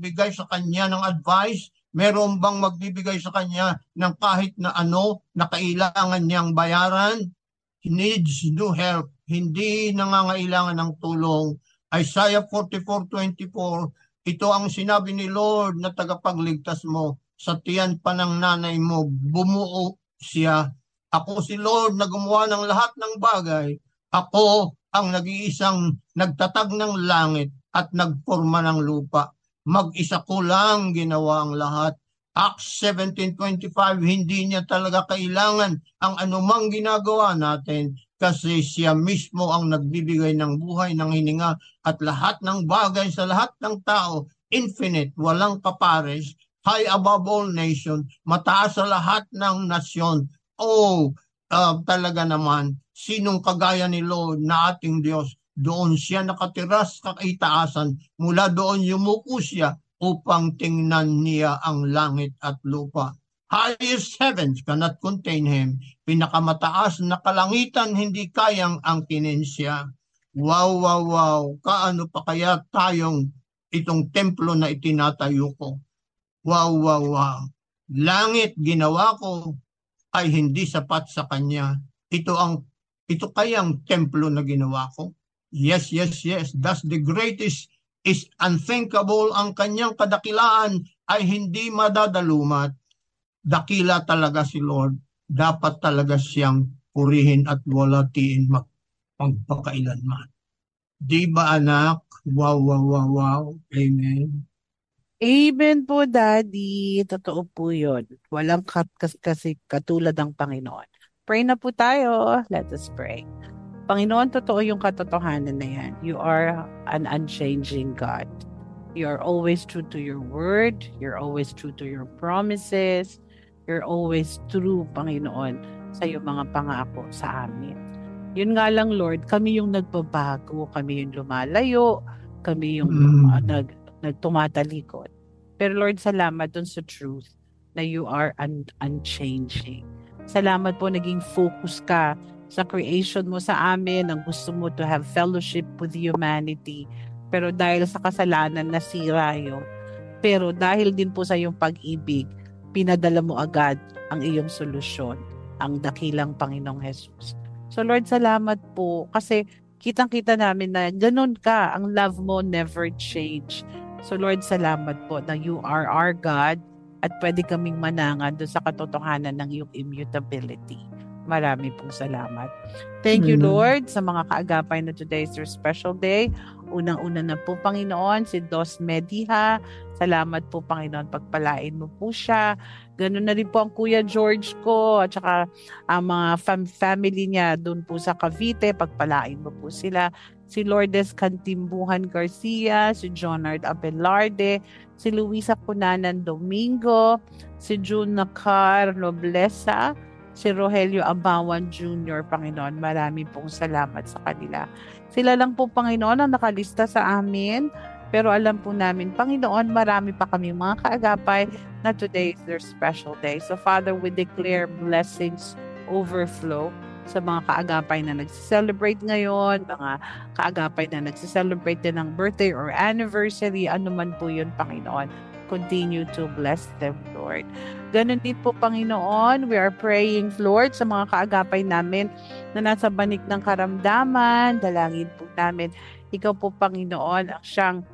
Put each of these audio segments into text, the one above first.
magbigay sa kanya ng advice? Meron bang magbibigay sa kanya ng kahit na ano na kailangan niyang bayaran? He needs no help. Hindi nangangailangan ng tulong. Isaiah 44:24, ito ang sinabi ni Lord na tagapagligtas mo. Sa tiyan pa ng nanay mo, bumuo siya. Ako si Lord na gumawa ng lahat ng bagay. Ako ang nag-iisang nagtatag ng langit at nagporma ng lupa. Mag-isa ko lang ginawa ang lahat. Acts 17:25, hindi niya talaga kailangan ang anumang ginagawa natin kasi siya mismo ang nagbibigay ng buhay, ng hininga at lahat ng bagay sa lahat ng tao, infinite, walang kapares, high above all nations, mataas sa lahat ng nasyon. Oh, talaga naman, sinong kagaya ni Lord na ating Diyos? Doon siya nakatiras sa kaitaasan, mula doon yumuko siya upang tingnan niya ang langit at lupa. Highest heavens cannot contain him. Pinakamataas na kalangitan hindi kayang angkinin siya. Wow, wow, wow. Kaano pa kaya tayong itong templo na itinatayo ko? Wow, wow, wow. Langit ginawa ko ay hindi sapat sa kanya. Ito kayang templo na ginawa ko? Yes, yes, yes. That's the greatest is unthinkable. Ang kanyang kadakilaan ay hindi madadalumat. Dakila talaga si Lord. Dapat talaga siyang purihin at walatiin magpakailanman. Di ba anak? Wow, wow, wow, wow. Amen. Amen po, Daddy. Totoo po yun. Walang kasi katulad ng Panginoon. Pray na po tayo. Let us pray. Panginoon, totoo yung katotohanan na yan. You are an unchanging God. You are always true to your word. You're always true to your promises. You're always true, Panginoon, sa iyong mga pangako sa amin. Yun nga lang, Lord, kami yung nagbabago, kami yung lumalayo, kami yung nagtumatalikod. Pero Lord, salamat dun sa truth na you are unchanging. Salamat po, naging focus ka sa creation mo sa amin, ang gusto mo to have fellowship with humanity. Pero dahil sa kasalanan, nasira yun. Pero dahil din po sa iyong pag-ibig, pinadala mo agad ang iyong solusyon, ang dakilang Panginoong Jesus. So Lord, salamat po kasi kitang-kita namin na ganun ka, ang love mo never change. So Lord, salamat po na you are our God at pwede kaming manangan doon sa katotohanan ng iyong immutability. Marami pong salamat. Thank you, Lord, sa mga kaagapay na today is your special day. Unang-una na po, Panginoon, si Dos Mediha. Salamat po, Panginoon, pagpalain mo po siya. Ganun na rin po ang Kuya George ko at saka ang mga family niya doon po sa Cavite. Pagpalain mo po sila. Si Lourdes Cantimbuhan Garcia, si Jonard Abelarde, si Luisa Cunanan Domingo, si June Nacar Noblesa, si Rogelio Abawan Jr., Panginoon, marami pong salamat sa kanila. Sila lang po, Panginoon, ang nakalista sa amin. Pero alam po namin, Panginoon, marami pa kami mga kaagapay na today is their special day. So Father, we declare blessings overflow sa mga kaagapay na nagsiselebrate ngayon, mga kaagapay na nagsiselebrate din ng birthday or anniversary, ano man po yun, Panginoon. Continue to bless them, Lord. Ganun din po, Panginoon, we are praying, Lord, sa mga kaagapay namin na nasa banig ng karamdaman. Dalangin po namin, ikaw po, Panginoon, ang siyang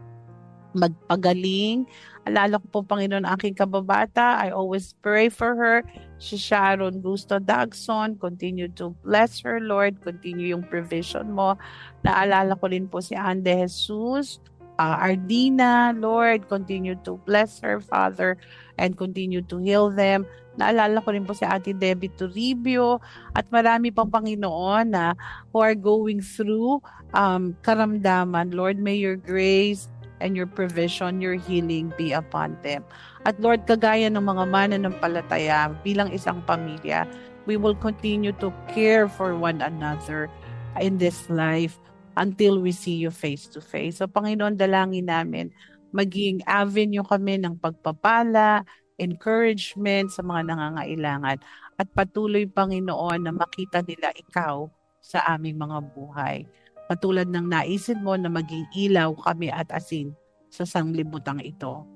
magpagaling. Alala ko po, Panginoon, aking kababata. I always pray for her. Si Sharon Gusto Dagson, continue to bless her, Lord. Continue yung provision mo. Naalala ko rin po si Ande Jesus, Ardina, Lord, continue to bless her, Father, and continue to heal them. Naalala ko rin po si Ate Debbie Toribio at marami pang, Panginoon, na who are going through karamdaman. Lord, may your grace and your provision, your healing be upon them. At Lord, kagaya ng mga mananampalataya bilang isang pamilya, we will continue to care for one another in this life until we see you face to face. So Panginoon, dalangin namin, maging avenue kami ng pagpapala, encouragement sa mga nangangailangan. At patuloy, Panginoon, na makita nila ikaw sa aming mga buhay. Patulad ng naisin mo na maging ilaw kami at asin sa sanglibutang ito.